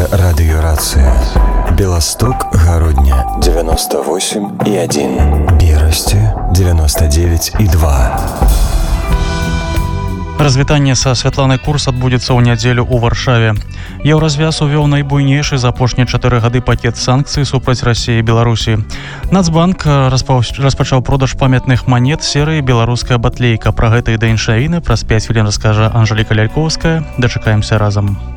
радыёрацыя. Беласток, Гародня 98,1, Берасце 99,2. Развітанне са Святланай Курс адбудзецца ў нядзелю ў Варшаве. Еўразвяз увёў найбуйнейшы за апошнія 4 гады пакет санкцый супраць Расіі і Беларусі. Нацбанк распачаў продаж памятных манет серыі «Беларуская батлейка». Пра гэта і да іншай навіны праз 5 хвілін раскажа Анжэліка Лялькоўская. Дачакаемся разам.